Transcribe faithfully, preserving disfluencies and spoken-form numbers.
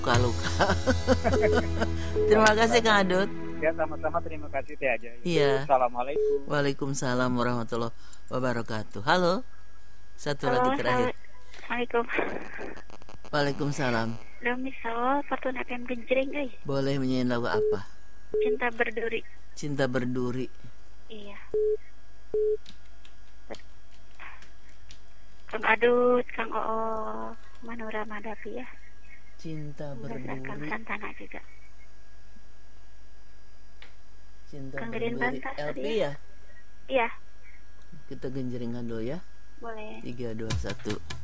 luka-luka. Terima kasih Kang Adut. Ya, sama-sama, terima kasih Teh Aja. Iya. Assalamualaikum. Waalaikumsalam warahmatullahi wabarakatuh. Halo. Satu Halo, lagi terakhir. Assalamualaikum. Waalaikumsalam. Udah misal Fortune F M Genjreng euy. Boleh menyanyi lagu apa? Cinta Berduri. Cinta Berduri. Iya. Kang Adut, Kang Oo, Manura Madapi ya. Cinta Berduri. Kang Santana juga. Cinta Kang Berduri. Gedein Bantas L P tadi ya? Iya. Kita genjeringan dulu ya. Boleh. Tiga, dua, satu.